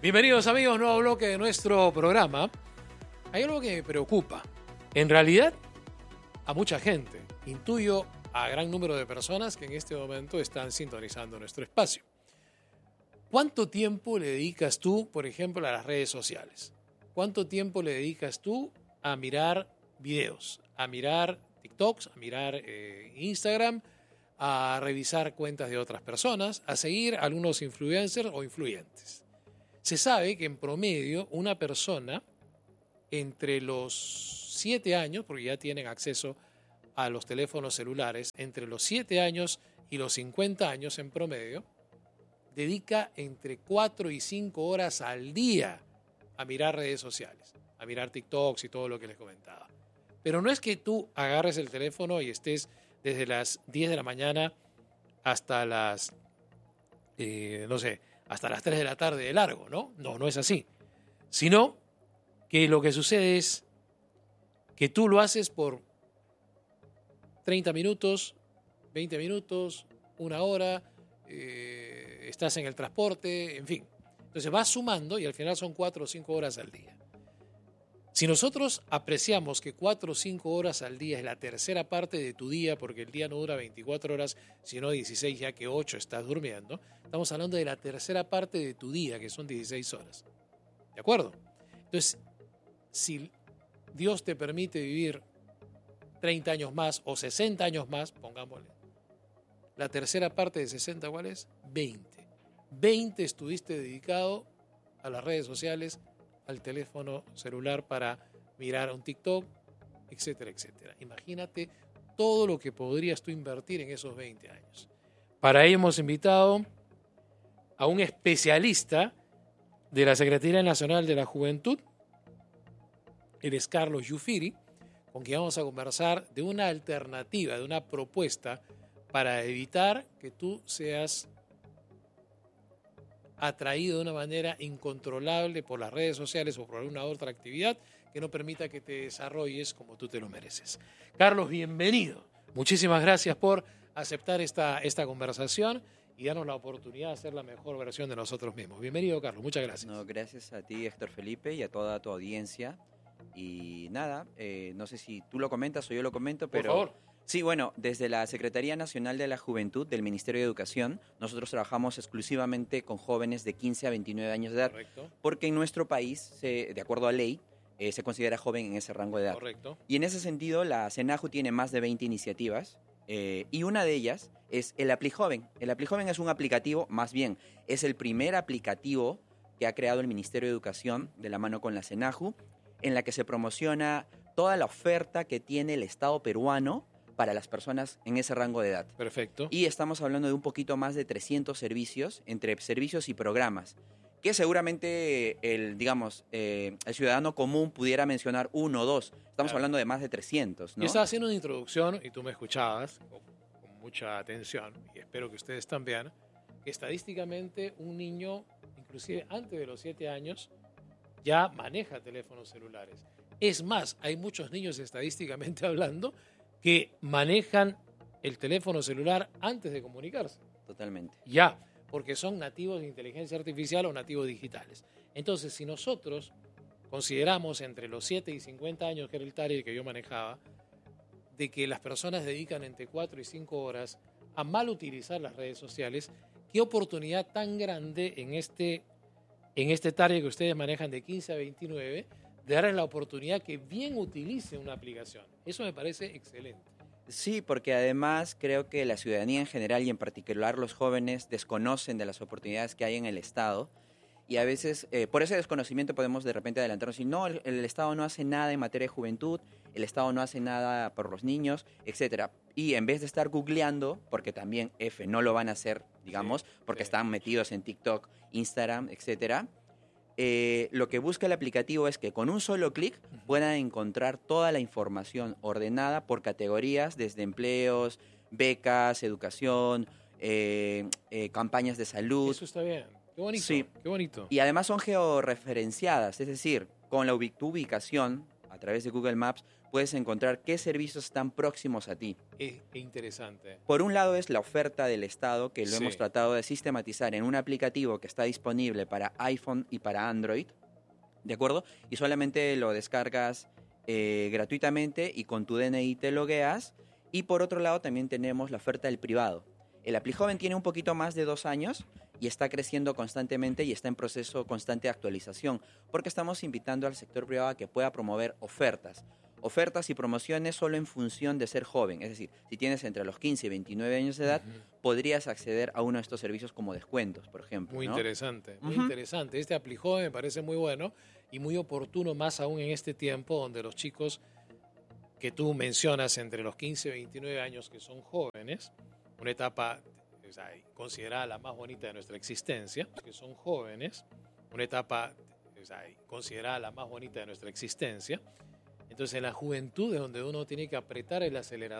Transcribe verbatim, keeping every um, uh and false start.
Bienvenidos amigos, nuevo bloque de nuestro programa. Hay algo que me preocupa. En realidad, a mucha gente, intuyo a gran número de personas que en este momento están sintonizando nuestro espacio. ¿Cuánto tiempo le dedicas tú, por ejemplo, a las redes sociales? ¿Cuánto tiempo le dedicas tú a mirar videos, a mirar TikToks, a mirar eh, Instagram, a revisar cuentas de otras personas, a seguir a algunos influencers o influyentes? Se sabe que en promedio una persona entre los siete años, porque ya tienen acceso a los teléfonos celulares, entre los siete años y los cincuenta años en promedio, dedica entre cuatro y cinco horas al día a mirar redes sociales, a mirar TikToks y todo lo que les comentaba. Pero no es que tú agarres el teléfono y estés desde las diez de la mañana hasta las, eh, no sé, hasta las tres de la tarde de largo, ¿no? No, no es así. Sino que lo que sucede es que tú lo haces por treinta minutos, veinte minutos, una hora, eh, estás en el transporte, en fin. Entonces vas sumando y al final son cuatro o cinco horas al día. Si nosotros apreciamos que cuatro o cinco horas al día es la tercera parte de tu día, porque el día no dura veinticuatro horas, sino dieciséis, ya que ocho estás durmiendo, estamos hablando de la tercera parte de tu día, que son dieciséis horas. ¿De acuerdo? Entonces, si Dios te permite vivir treinta años más o sesenta años más, pongámosle, la tercera parte de sesenta, ¿cuál es? veinte. veinte estuviste dedicado a las redes sociales, al teléfono celular para mirar un TikTok, etcétera, etcétera. Imagínate todo lo que podrías tú invertir en esos veinte años. Para ello hemos invitado a un especialista de la Secretaría Nacional de la Juventud. Él es Carlos Yufiri, con quien vamos a conversar de una alternativa, de una propuesta para evitar que tú seas atraído de una manera incontrolable por las redes sociales o por alguna otra actividad que no permita que te desarrolles como tú te lo mereces. Carlos, bienvenido. Muchísimas gracias por aceptar esta, esta conversación y darnos la oportunidad de hacer la mejor versión de nosotros mismos. Bienvenido, Carlos. Muchas gracias. No, gracias a ti, Héctor Felipe, y a toda tu audiencia. Y nada, eh, no sé si tú lo comentas o yo lo comento, pero... Por favor. Sí, bueno, desde la Secretaría Nacional de la Juventud del Ministerio de Educación, nosotros trabajamos exclusivamente con jóvenes de quince a veintinueve años de edad. Correcto. Porque en nuestro país, se, de acuerdo a ley, eh, se considera joven en ese rango de edad. Correcto. Y en ese sentido, la CENAJU tiene más de veinte iniciativas, eh, y una de ellas es el ApliJoven. El ApliJoven es un aplicativo, más bien, es el primer aplicativo que ha creado el Ministerio de Educación de la mano con la CENAJU, en la que se promociona toda la oferta que tiene el Estado peruano para las personas en ese rango de edad. Perfecto. Y estamos hablando de un poquito más de trescientos servicios, entre servicios y programas, que seguramente el, digamos, eh, el ciudadano común pudiera mencionar uno o dos. Estamos Claro. hablando de más de trescientos, ¿no? Yo estaba haciendo una introducción y tú me escuchabas con, con mucha atención, y espero que ustedes también, que estadísticamente un niño, inclusive antes de los siete años, ya maneja teléfonos celulares. Es más, hay muchos niños estadísticamente hablando que manejan el teléfono celular antes de comunicarse. Totalmente. Ya, porque son nativos de inteligencia artificial o nativos digitales. Entonces, si nosotros consideramos entre los siete y cincuenta años, que era el target que yo manejaba, de que las personas dedican entre cuatro y cinco horas a mal utilizar las redes sociales, qué oportunidad tan grande en este, en este target que ustedes manejan de quince a veintinueve, de darles la oportunidad que bien utilicen una aplicación. Eso me parece excelente. Sí, porque además creo que la ciudadanía en general y en particular los jóvenes desconocen de las oportunidades que hay en el Estado y a veces eh, por ese desconocimiento podemos de repente adelantarnos y no, el, el Estado no hace nada en materia de juventud, el Estado no hace nada por los niños, etcétera. Y en vez de estar googleando, porque también F no lo van a hacer, digamos, Sí, porque sí. están metidos en TikTok, Instagram, etcétera. Eh, lo que busca el aplicativo es que con un solo clic puedan encontrar toda la información ordenada por categorías, desde empleos, becas, educación, eh, eh, campañas de salud. Eso está bien. Qué bonito. Sí. Qué bonito. Y además son georreferenciadas, es decir, con la ubi- tu ubicación a través de Google Maps puedes encontrar qué servicios están próximos a ti. Es interesante. Por un lado es la oferta del Estado, que lo Sí. hemos tratado de sistematizar en un aplicativo que está disponible para iPhone y para Android, ¿de acuerdo? Y solamente lo descargas eh, gratuitamente y con tu D N I te logueas. Y por otro lado también tenemos la oferta del privado. El ApplyJoven tiene un poquito más de dos años y está creciendo constantemente y está en proceso constante de actualización, porque estamos invitando al sector privado a que pueda promover ofertas. Ofertas y promociones solo en función de ser joven. Es decir, si tienes entre los quince y veintinueve años de edad, uh-huh, podrías acceder a uno de estos servicios como descuentos, por ejemplo. Muy ¿no? interesante, muy uh-huh. interesante. Este ApplyJoven me parece muy bueno y muy oportuno, más aún en este tiempo donde los chicos que tú mencionas entre los quince y veintinueve años, que son jóvenes, una etapa, o sea, considerada la más bonita de nuestra existencia, que son jóvenes, una etapa, o sea, considerada la más bonita de nuestra existencia. Entonces, en la juventud es donde uno tiene que apretar el acelerador